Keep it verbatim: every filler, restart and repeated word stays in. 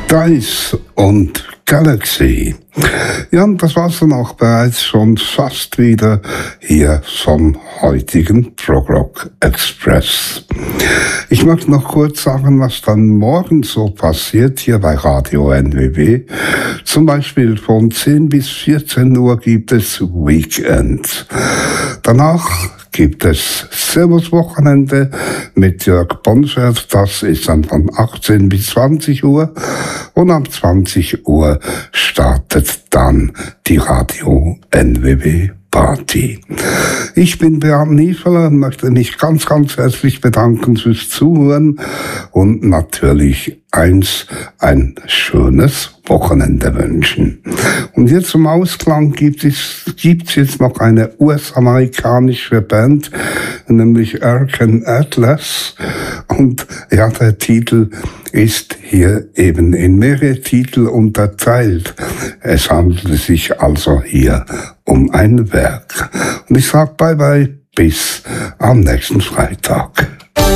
Dice und Galaxy. Ja, und das war's dann auch bereits schon fast wieder hier vom heutigen Prog-Rock Express. Ich möchte noch kurz sagen, was dann morgen so passiert hier bei Radio N W B. Zum Beispiel von zehn bis vierzehn Uhr gibt es Weekend. Danach gibt es Servus Wochenende mit Jörg Bonschert. Das ist dann von achtzehn bis zwanzig Uhr. Und ab zwanzig Uhr startet dann die Radio N W B Party. Ich bin Bernd Niefeler und möchte mich ganz, ganz herzlich bedanken fürs Zuhören und natürlich eins, ein schönes Wochenende wünschen. Und hier zum Ausklang gibt es, gibt's jetzt noch eine U S-amerikanische Band, nämlich Arkan Atlas. Und ja, der Titel ist hier eben in mehrere Titel unterteilt. Es handelt sich also hier um ein Werk. Und ich sag bye bye, bis am nächsten Freitag.